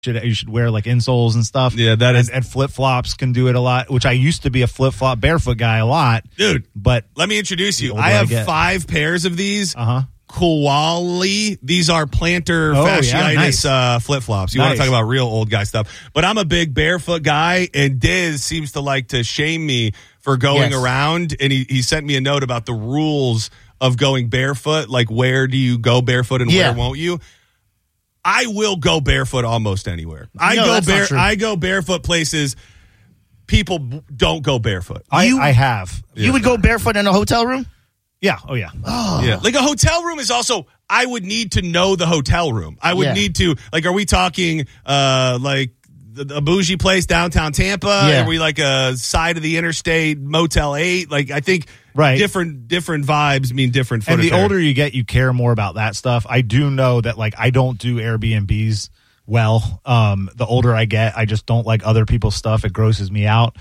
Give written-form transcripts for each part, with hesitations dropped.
You should wear like insoles and stuff. Yeah, that is. And flip flops can do it a lot. Which I used to be a flip flop barefoot guy a lot, dude. But let me introduce you. I have 5 pairs of these. Koali. These are plantar fasciitis flip flops. You want to talk about real old guy stuff? But I'm a big barefoot guy, and Diz seems to like to shame me for going around. And he sent me a note about the rules of going barefoot. Like, where do you go barefoot and where won't you? I will go barefoot almost anywhere. I go barefoot places. People don't go barefoot. I have. You would go barefoot in a hotel room? Yeah. Oh, yeah. Oh. Yeah. Like a hotel room is also, I would need to know the hotel room. I would need to, like, are we talking like a bougie place downtown Tampa? Yeah. Are we like a side of the interstate, Motel 8? Like, I think different vibes mean different footage. And the older you get, you care more about that stuff. I do know that, like, I don't do Airbnbs well. The older I get, I just don't like other people's stuff. It grosses me out.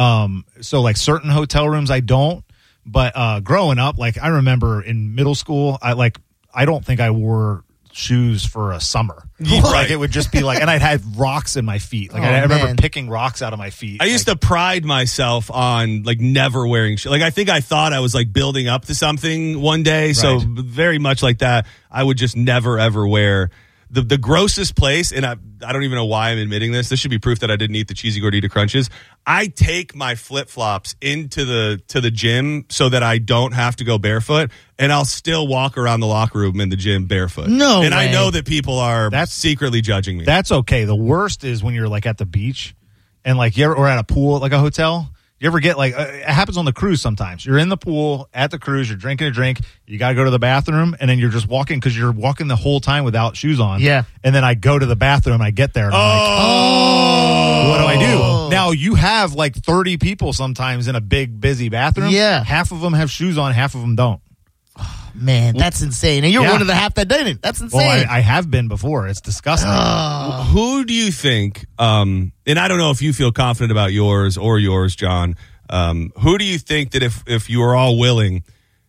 So, like, certain hotel rooms, I don't. But growing up, like, I remember in middle school, I don't think I wore shoes for a summer. Like, it would just be like, and I'd had rocks in my feet. Like, I remember picking rocks out of my feet. I used to pride myself on, like, never wearing shoes. Like, I think I thought I was, like, building up to something one day. Right. So very much like that, I would just never, ever wear the grossest place, and I don't even know why I'm admitting this. This should be proof that I didn't eat the cheesy gordita crunches. I take my flip-flops into the gym so that I don't have to go barefoot, and I'll still walk around the locker room in the gym barefoot. No And way. I know that people are secretly judging me. That's okay. The worst is when you're, like, at the beach and, like, or at a pool, like a hotel. You ever get, like, it happens on the cruise sometimes. You're in the pool at the cruise, you're drinking a drink, you got to go to the bathroom, and then you're just walking because you're walking the whole time without shoes on. Yeah. And then I go to the bathroom, I get there, and I'm like, what do I do? Now, you have, like, 30 people sometimes in a big, busy bathroom. Yeah. Half of them have shoes on, half of them don't. Man, that's insane. And you're one of the half that didn't. That's insane. Well, I have been before. It's disgusting. Who do you think, and I don't know if you feel confident about yours, John, who do you think that if you are all willing,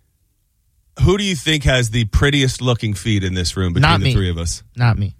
who do you think has the prettiest looking feet in this room between the three of us? Not me.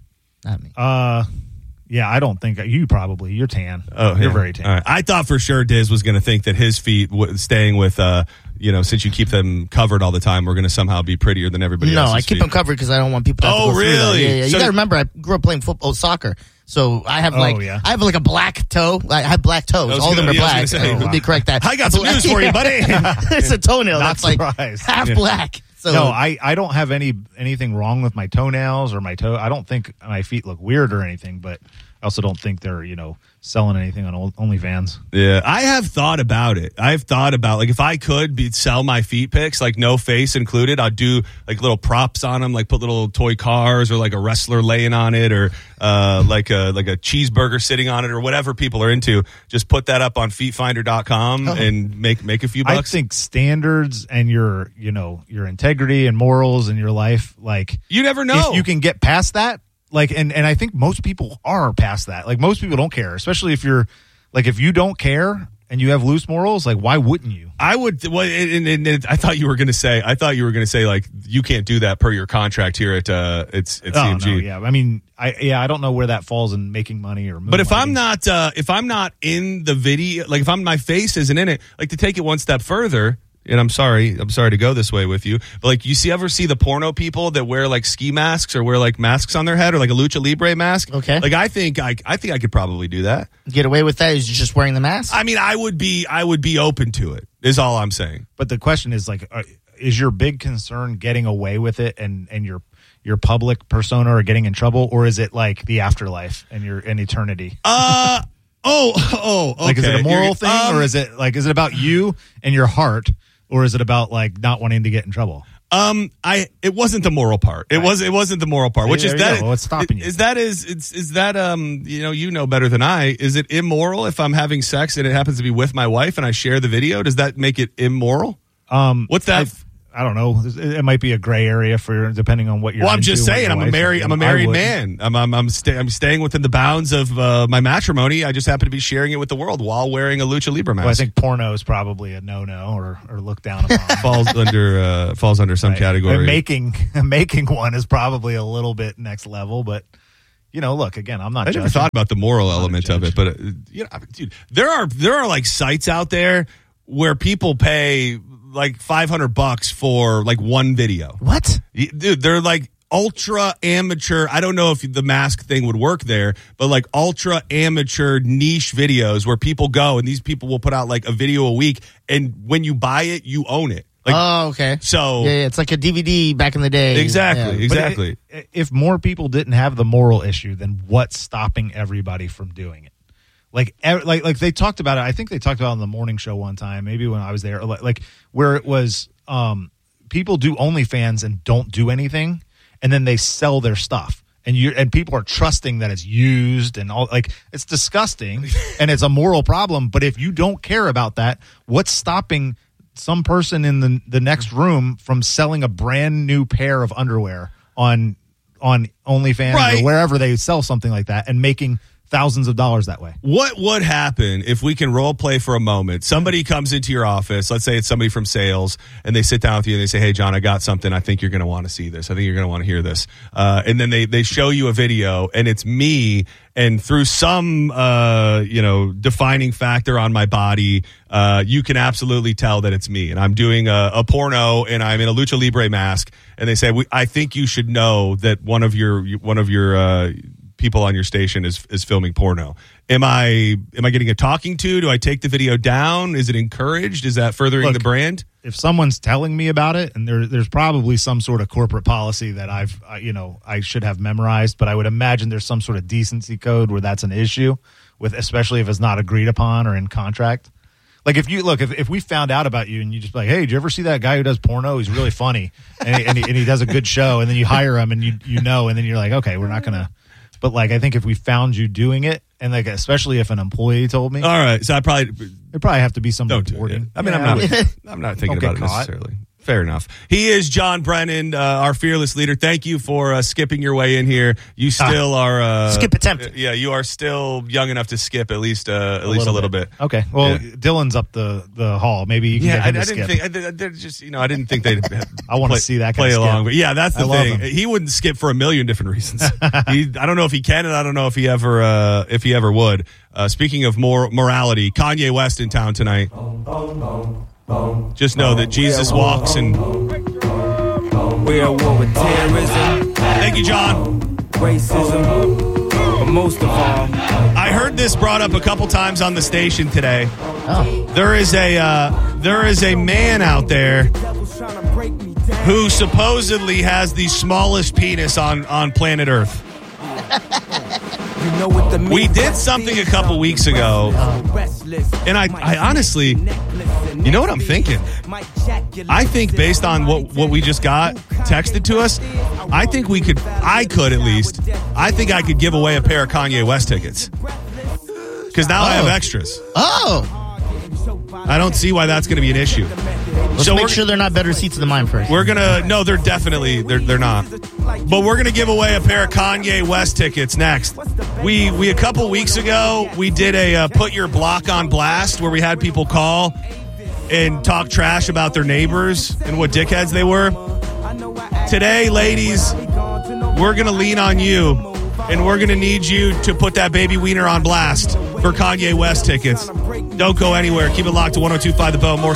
Yeah, I don't think you probably. You're tan. Oh, you're very tan. All right. I thought for sure Diz was going to think that his feet staying with, since you keep them covered all the time, we're going to somehow be prettier than everybody else. No, I keep them covered because I don't want people to have to go through that. Yeah. So you got to remember, I grew up playing soccer. So I have I have like a black toe. I have black toes. All of them are black. Let me correct that. I got some news for you, buddy. It's a toenail that's surprised. like half black. So, no, I don't have anything wrong with my toenails or my toe. I don't think my feet look weird or anything, but I also don't think they're, selling anything on OnlyFans. Yeah, I have thought about it. I've thought about, like, if I could sell my feet pics, like no face included, I'd do like little props on them, like put little toy cars or like a wrestler laying on it or like a cheeseburger sitting on it or whatever people are into. Just put that up on feetfinder.com and make a few bucks. I think standards and your integrity and morals in your life, like, you never know. If you can get past that, like, and I think most people are past that. Like, most people don't care, especially if you're, like, if you don't care and you have loose morals, like, why wouldn't you? I would. Well, and I thought you were going to say. Like, you can't do that per your contract here at CMG. No, yeah. I mean, I don't know where that falls in making money or. But if I'm not in the video, like if my face isn't in it, like to take it one step further. And I'm sorry to go this way with you, but like ever see the porno people that wear like ski masks or wear like masks on their head or like a lucha libre mask? Okay. Like I think I could probably do that. Get away with that? Is just wearing the mask? I mean, I would be open to it. Is all I'm saying. But the question is, like, is your big concern getting away with it and your public persona or getting in trouble, or is it like the afterlife and in eternity? Okay. Like, is it a moral thing, or is it about you and your heart? Or is it about, like, not wanting to get in trouble? It wasn't the moral part. It wasn't the moral part. Which is that? What's stopping you? Is that you know better than I? Is it immoral if I'm having sex and it happens to be with my wife and I share the video? Does that make it immoral? What's that? I don't know. It might be a gray area for depending on what you're. Well, I'm just saying. I'm a married man. I'm staying within the bounds of my matrimony. I just happen to be sharing it with the world while wearing a lucha libre mask. Well, I think porno is probably a no or looked down upon. falls under some category. And making one is probably a little bit next level, but look, again, I'm not. I never thought about the moral element of it, but dude, there are like sites out there where people pay like $500 for like one video. What? Dude, they're like ultra amateur. I don't know if the mask thing would work there, but like ultra amateur niche videos where people go and these people will put out like a video a week, and when you buy it, you own it. Like, oh, okay. So yeah, it's like a DVD back in the day. Exactly. If more people didn't have the moral issue, then what's stopping everybody from doing it? Like they talked about it. I think they talked about it on the morning show one time, maybe when I was there, like where it was people do OnlyFans and don't do anything, and then they sell their stuff. And people are trusting that it's used and all, like, it's disgusting and it's a moral problem. But if you don't care about that, what's stopping some person in the next room from selling a brand new pair of underwear on OnlyFans or wherever they sell something like that and making thousands of dollars that way? What would happen if we can role play for a moment? Somebody comes into your office, let's say it's somebody from sales, and they sit down with you and they say, hey, John, I got something. I think you're going to want to see this. I think you're going to want to hear this. And then they show you a video, and it's me, and through some defining factor on my body, you can absolutely tell that it's me. And I'm doing a porno, and I'm in a Lucha Libre mask, and they say, I think you should know that one of your people on your station is filming porno. Am I getting a talking to? Do I take the video down? Is it encouraged? Is that furthering the brand? If someone's telling me about it, and there's probably some sort of corporate policy that I should have memorized, but I would imagine there's some sort of decency code where that's an issue with, especially if it's not agreed upon or in contract. Like if we found out about you and you just be like, hey, did you ever see that guy who does porno? He's really funny and he does a good show, and then you hire him and and then you're like, okay, we're not gonna. But like, I think if we found you doing it, and like, especially if an employee told me, all right, so there'd probably have to be some reporting. I mean, I'm not thinking about it necessarily. Fair enough. He is John Brennan, our fearless leader. Thank you for skipping your way in here. You still are skip attempt. Yeah, you are still young enough to skip at least a little bit. Okay. Well, Dylan's up the hall. Maybe you can get him to skip. I didn't think they'd. I want to see that guy play skip. along. But yeah, that's the thing. He wouldn't skip for a million different reasons. I don't know if he can, and I don't know if he ever would. Speaking of morality, Kanye West in town tonight. Just know that Jesus walks and we're at war with terrorism. Thank you, John. Racism. But most of all, I heard this brought up a couple times on the station today. Oh. There is a man out there who supposedly has the smallest penis on planet Earth. We did something a couple weeks ago, and I honestly, you know what I'm thinking? I think based on what we just got texted to us, I think I could give away a pair of Kanye West tickets. Because now I have extras. Oh. I don't see why that's going to be an issue. Let's make sure they're not better seats than mine first. No, they're definitely, they're not. But we're going to give away a pair of Kanye West tickets next. We a couple weeks ago, we did a Put Your Block on Blast where we had people call and talk trash about their neighbors and what dickheads they were. Today, ladies, we're going to lean on you, and we're going to need you to put that baby wiener on blast for Kanye West tickets. Don't go anywhere. Keep it locked to 102.5 The Bell. More